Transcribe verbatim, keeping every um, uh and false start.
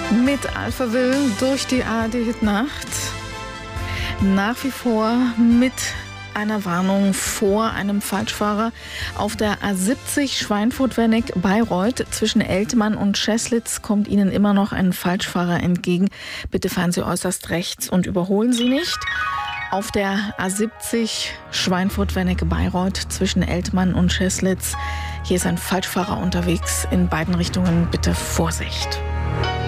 Mit Alphaville durch die A R D-Hit-Nacht. Nach wie vor mit einer Warnung vor einem Falschfahrer auf der A siebzig Schweinfurt-Wernick-Bayreuth. Zwischen Eltmann und Scheslitz kommt Ihnen immer noch ein Falschfahrer entgegen. Bitte fahren Sie äußerst rechts und überholen Sie nicht. Auf der A siebzig Schweinfurt-Wernick-Bayreuth zwischen Eltmann und Scheslitz. Hier ist ein Falschfahrer unterwegs. In beiden Richtungen bitte Vorsicht.